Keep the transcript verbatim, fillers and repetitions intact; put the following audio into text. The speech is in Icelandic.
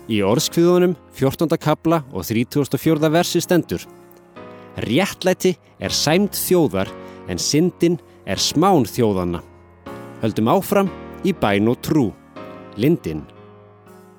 Í orðskviðunum fjórtánda kafla og þrítugasta og fjórða versi stendur: Réttlæti er sæmd þjóðar en syndin er smán þjóðanna. Höldum áfram í bæn og trú. Lindin.